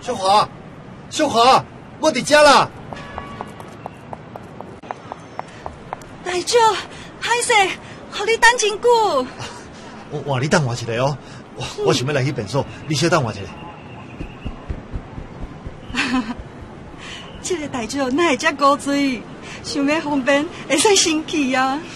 秀华，秀华，我伫遮啦！ 大舅，歹势，互你等真久。 我换你等我一下哦，我想要来去便所，你稍等我一下。 这个大舅哪会遮古锥？想要方便，会使生气啊？